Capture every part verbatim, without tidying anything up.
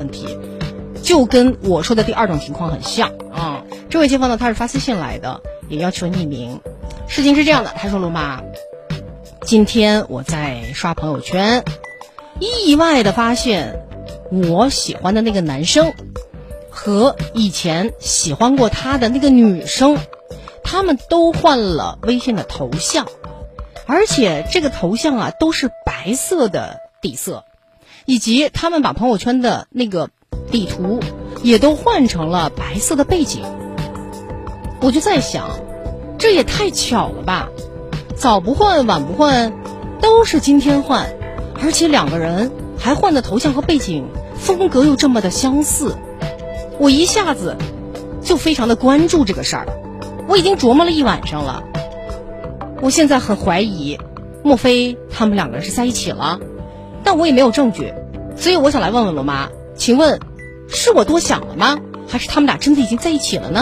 问题，就跟我说的第二种情况很像啊。这位街坊呢，他是发私信来的，也要求匿名。事情是这样的，他说罗妈，今天我在刷朋友圈，意外的发现我喜欢的那个男生和以前喜欢过他的那个女生，他们都换了微信的头像，而且这个头像啊都是白色的底色，以及他们把朋友圈的那个底图也都换成了白色的背景。我就在想，这也太巧了吧，早不换晚不换都是今天换，而且两个人还换的头像和背景风格又这么的相似。我一下子就非常的关注这个事儿，我已经琢磨了一晚上了。我现在很怀疑，莫非他们两个人是在一起了？但我也没有证据，所以我想来问问罗妈，请问是我多想了吗？还是他们俩真的已经在一起了呢？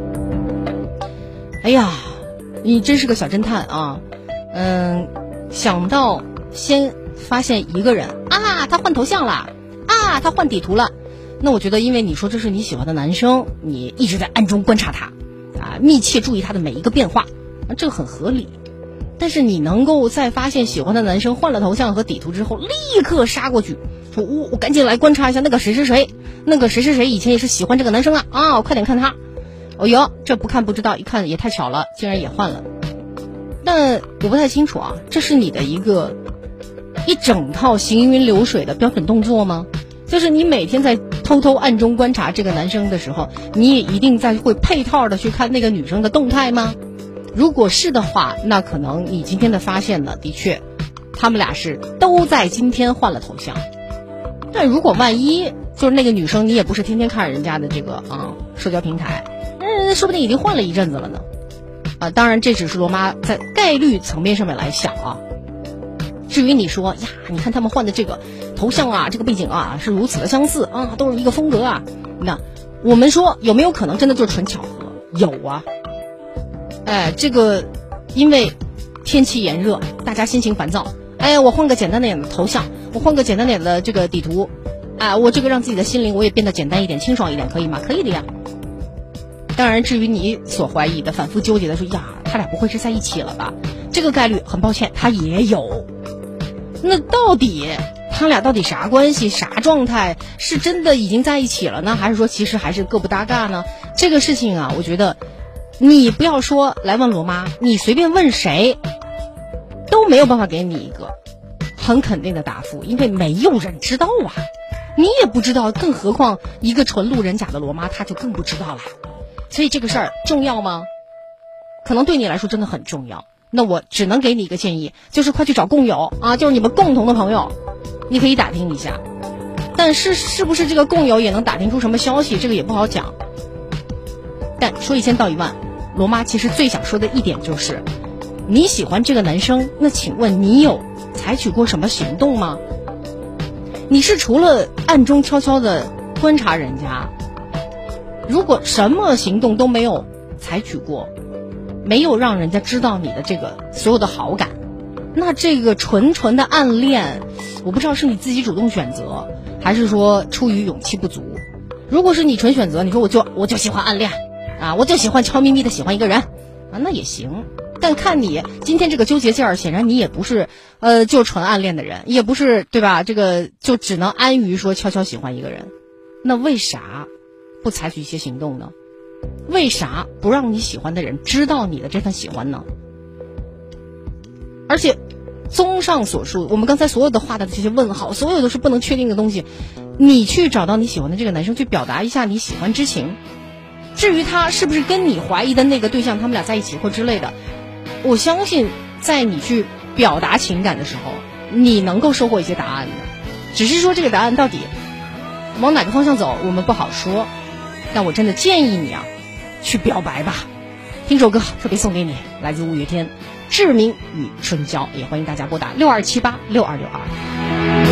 哎呀，你真是个小侦探啊！嗯，想到先发现一个人啊，他换头像了啊，他换底图了。那我觉得，因为你说这是你喜欢的男生，你一直在暗中观察他，啊，密切注意他的每一个变化，这很合理。但是你能够在发现喜欢的男生换了头像和底图之后，立刻杀过去，说我我赶紧来观察一下那个谁谁谁，那个谁谁谁以前也是喜欢这个男生啊啊，我快点看他。哦哟，这不看不知道，一看也太巧了，竟然也换了。但我不太清楚啊，这是你的一个一整套行云流水的标准动作吗？就是你每天在偷偷暗中观察这个男生的时候，你也一定在会配套的去看那个女生的动态吗？如果是的话，那可能你今天的发现呢，的确他们俩是都在今天换了头像。但如果万一就是那个女生你也不是天天看人家的这个啊社交平台，那说不定已经换了一阵子了呢。啊，当然这只是罗妈在概率层面上面来想啊。至于你说呀，你看他们换的这个头像啊，这个背景啊是如此的相似啊，都是一个风格啊，那我们说有没有可能真的就是纯巧合？有啊。哎，这个因为天气炎热，大家心情烦躁，哎，我换个简单点的头像，我换个简单点的这个底图，哎，我这个让自己的心灵我也变得简单一点，清爽一点，可以吗？可以的呀。当然至于你所怀疑的反复纠结的说呀，他俩不会是在一起了吧，这个概率很抱歉他也有。那到底他俩到底啥关系啥状态，是真的已经在一起了呢，还是说其实还是各不搭嘎呢？这个事情啊，我觉得你不要说来问罗妈，你随便问谁都没有办法给你一个很肯定的答复，因为没有人知道啊，你也不知道，更何况一个纯路人甲的罗妈她就更不知道了。所以这个事儿重要吗？可能对你来说真的很重要，那我只能给你一个建议，就是快去找共友啊，就是你们共同的朋友，你可以打听一下。但是是不是这个共友也能打听出什么消息，这个也不好讲。但说一千道一万，罗妈其实最想说的一点就是，你喜欢这个男生，那请问你有采取过什么行动吗？你是除了暗中悄悄的观察人家，如果什么行动都没有采取过，没有让人家知道你的这个所有的好感，那这个纯纯的暗恋，我不知道是你自己主动选择，还是说出于勇气不足。如果是你纯选择，你说我就我就喜欢暗恋啊，我就喜欢悄咪咪的喜欢一个人啊，那也行。但看你今天这个纠结劲儿，显然你也不是呃就纯暗恋的人，也不是对吧？这个就只能安于说悄悄喜欢一个人，那为啥不采取一些行动呢？为啥不让你喜欢的人知道你的这份喜欢呢？而且综上所述，我们刚才所有的画的这些问号，所有都是不能确定的东西，你去找到你喜欢的这个男生，去表达一下你喜欢之情。至于他是不是跟你怀疑的那个对象他们俩在一起或之类的，我相信在你去表达情感的时候，你能够收获一些答案的。只是说这个答案到底往哪个方向走，我们不好说。但我真的建议你啊，去表白吧。听首歌特别送给你，来自五月天《志明与春娇》，也欢迎大家拨打六二七八六二六二。